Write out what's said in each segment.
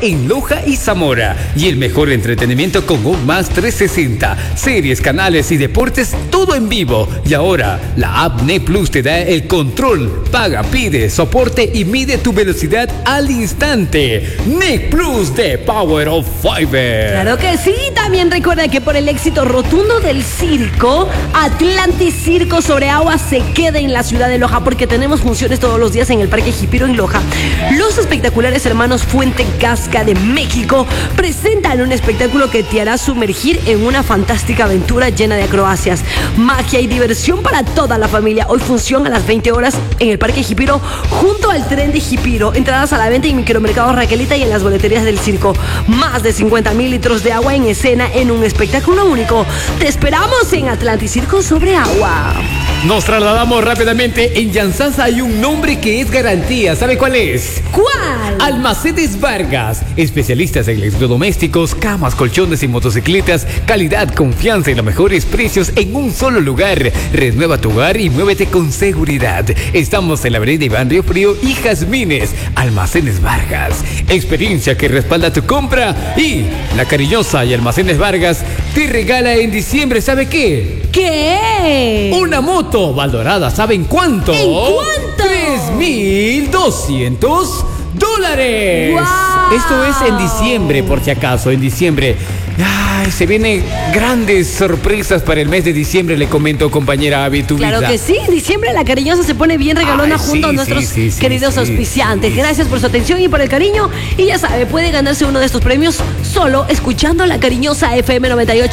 en Loja y Zamora. Y el mejor entretenimiento con un más 360. Series, canales y deportes, todo en vivo. Y ahora, la app NE Plus te da el control. Paga, pide, soporte y mide tu velocidad al instante. NE Plus de Power of Fiber. Claro que sí. También recuerda que por el éxito rotundo del circo, Atlantis Circo sobre Agua se queda en la ciudad de Loja, porque tenemos funciones todos los días en el Parque Jipiro en Loja. Los espectaculares hermanos Fuente Casca de México presentan un espectáculo que te hará sumergir en una fantástica aventura llena de acrobacias, magia y diversión para toda la familia. Hoy función a las 20 horas en el Parque Jipiro junto al tren de Jipiro. Entradas a la venta en Micromercado Raquelita y en las boleterías del circo. Más de 50,000 litros de agua en escena en un espectáculo único. Te esperamos en Atlantis Circo sobre Agua. Nos trasladamos rápidamente. En Yanzasa hay un nombre que es garantía. ¿Sabe cuál es? ¿Cuál? Almacenes Vargas. Especialistas en electrodomésticos, camas, colchones y motocicletas. Calidad, confianza y los mejores precios en un solo lugar. Renueva tu hogar y muévete con seguridad. Estamos en la avenida Iván Río Frío y Jazmines. Almacenes Vargas. Experiencia que respalda tu compra. Y La Cariñosa y Almacenes Vargas te regala en diciembre, ¿sabe qué? ¿Qué? Una moto valorada, ¿saben cuánto? ¿En cuánto? $3,200. ¡Wow! Esto es en diciembre, por si acaso, en diciembre. Ay, se vienen grandes sorpresas para el mes de diciembre, le comento, compañera Abby, tu Claro vida. que sí, en diciembre La Cariñosa se pone bien regalona junto a nuestros queridos auspiciantes. Gracias por su atención y por el cariño. Y ya sabe, puede ganarse uno de estos premios solo escuchando La Cariñosa FM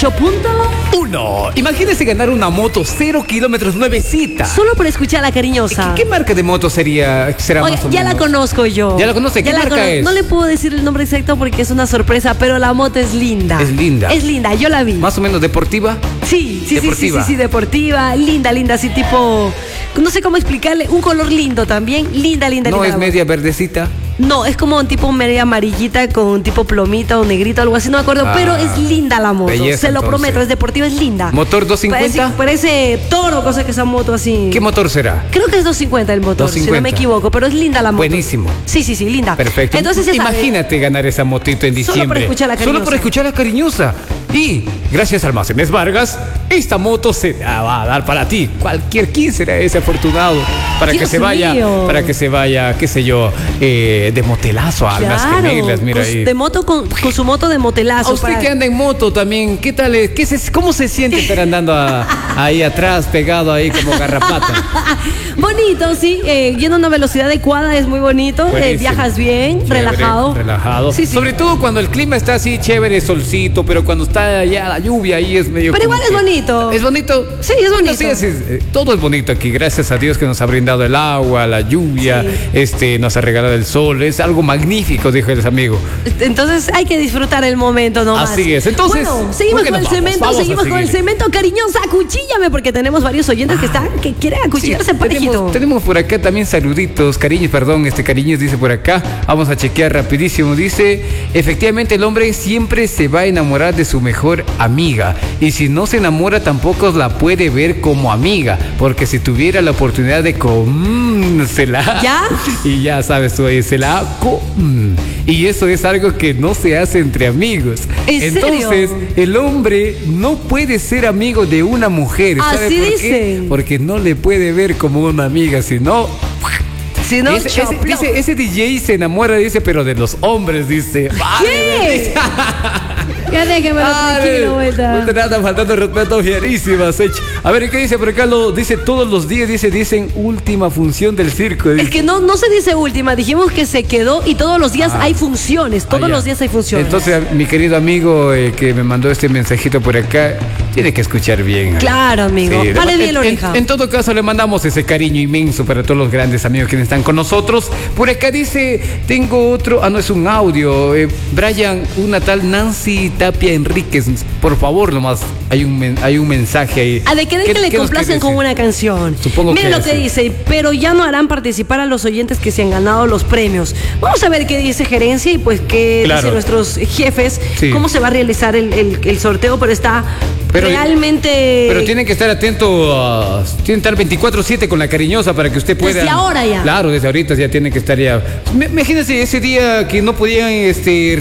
98.1. Imagínese ganar una moto 0 kilómetros nuevecita. Solo por escuchar La Cariñosa. ¿Qué marca de moto será Oye, más o ya menos? la conozco yo. ¿Ya la conoce? ¿Qué marca es? No le puedo decir el nombre exacto porque es una sorpresa, pero la moto es linda. Es linda. Es linda, yo la vi. Más o menos deportiva. Sí, Deportiva. sí, deportiva, linda, así tipo, no sé cómo explicarle, un color lindo también, linda. No es media verdecita. No, es como un tipo media amarillita con un tipo plomita o negrito, algo así, no me acuerdo, pero es linda la moto, belleza, se lo entonces. prometo, es deportiva, es linda. ¿Motor 250? Parece toro, cosa que esa moto así. ¿Qué motor será? Creo que es 250 el motor, 250. si no me equivoco, pero es linda la moto. Buenísimo. Sí, linda. Perfecto. Entonces ya sabe, imagínate ganar esa motito en diciembre. Solo por escuchar La Cariñosa. Solo por escuchar La Cariñosa. Y gracias a Almacenes Vargas, esta moto se la va a dar para ti. ¿Quién será ese afortunado? Para Dios que se vaya, mío. qué sé yo, de motelazo a Almas Gemelas, mira ahí. De moto con su moto de motelazo. A usted que anda en moto también, ¿qué tal? ¿Cómo se siente estar andando ahí atrás, pegado ahí como garrapata? Bonito, sí, yendo a una velocidad adecuada, es muy bonito. Viajas bien, Chévere, relajado. Sí. Sobre todo cuando el clima está así chévere, solcito, pero cuando está ya la lluvia ahí es medio. Pero igual es bonito. ¿Es bonito? Sí, es bonito. Sí, todo es bonito aquí, gracias a Dios que nos ha brindado el agua, la lluvia, nos ha regalado el sol, es algo magnífico, dijo el amigo. Entonces hay que disfrutar el momento nomás. Así es, entonces. Bueno, seguimos con el cemento, Cariñosa, acuchíllame, porque tenemos varios oyentes que quieren acuchillarse, parejito. Tenemos por acá también saluditos, cariños dice por acá, vamos a chequear rapidísimo, dice, efectivamente el hombre siempre se va a enamorar de su mejor amiga, y si no se enamora tampoco la puede ver como amiga, porque si tuviera la oportunidad de comérsela, ¿ya? Y ya sabes tú, y eso es algo que no se hace entre amigos. Entonces, el hombre no puede ser amigo de una mujer. ¿Sabe Así por dicen. qué? Porque no le puede ver como una amiga, sino ese DJ se enamora, dice, pero de los hombres, dice. ¿Qué? Ya déjemelo tranquilo, vuelta. No te nada faltando respeto, fierísimas. A ver, ¿qué dice por acá? Dice todos los días, dicen última función del circo. Es que no se dice última, dijimos que se quedó y todos los días hay funciones, todos los días hay funciones. Entonces, mi querido amigo que me mandó este mensajito por acá, tiene que escuchar bien. Claro, amigo. Sí, Vale bien la oreja. En todo caso, le mandamos ese cariño inmenso para todos los grandes amigos que están con nosotros. Por acá dice, tengo otro, no es un audio, Brian, una tal Nancy Tapia Enríquez, por favor, nomás, hay un mensaje ahí. ¿De qué le complacen con una canción? Supongo Miren que lo que dice, pero ya no harán participar a los oyentes que se han ganado los premios. Vamos a ver qué dice gerencia y pues qué dicen nuestros jefes, cómo se va a realizar el sorteo, pero está realmente... Pero tienen que estar atentos, tienen que estar 24/7 con La Cariñosa para que usted pueda... Desde ahora ya. Claro, desde ahorita ya tienen que estar ya... Imagínense ese día que no podían